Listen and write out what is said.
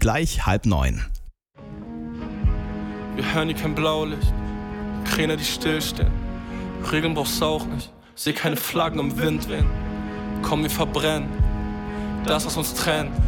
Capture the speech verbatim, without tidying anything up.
gleich halb neun. Wir hören hier kein Blaulicht, Kräne, die stillstehen. Regeln brauchst du auch nicht, seh keine Flaggen im Wind wehen. Komm, wir verbrennen das, was uns trennt.